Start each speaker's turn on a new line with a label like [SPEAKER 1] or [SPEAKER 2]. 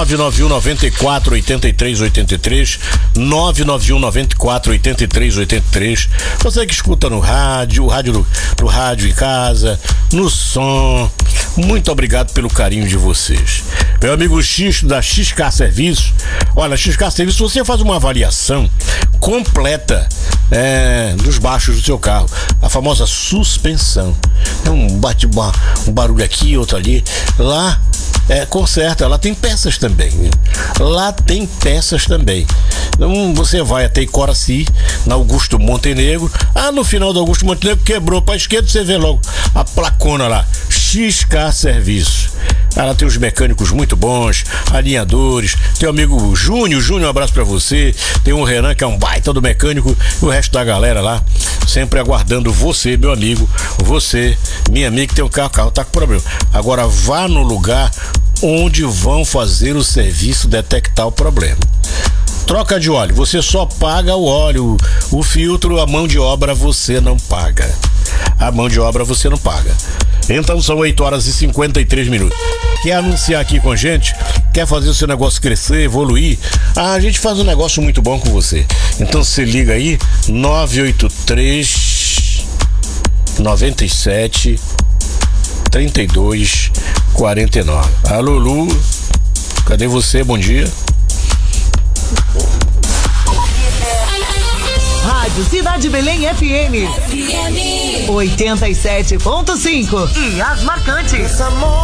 [SPEAKER 1] 991948383, 991948383. Você que escuta no rádio, no rádio em casa, no som, muito obrigado pelo carinho de vocês. Meu amigo X da XK Serviços. Olha, XK Serviços, você faz uma avaliação completa dos baixos do seu carro, a famosa suspensão. É um barulho aqui, outro ali. Lá conserta, lá tem peças também. Então você vai até Icoraci, na Augusto Montenegro. No final do Augusto Montenegro quebrou para a esquerda, você vê logo a placona lá, XK Serviços. Ela tem uns mecânicos muito bons, alinhadores. Tem o amigo Júnior, um abraço pra você. Tem o Renan, que é um baita do mecânico, e o resto da galera lá, sempre aguardando você, meu amigo. Você, minha amiga, que tem um carro tá com problema. Agora vá no lugar onde vão fazer o serviço, detectar o problema. Troca de óleo, você só paga o óleo, o filtro, a mão de obra você não paga. Então são 8h53. Quer anunciar aqui com a gente? Quer fazer o seu negócio crescer, evoluir? A gente faz um negócio muito bom com você. Então se liga aí, 983 97 32 49. Alô, Lu, cadê você? Bom dia.
[SPEAKER 2] Rádio Cidade Belém FM 87.5. E as marcantes.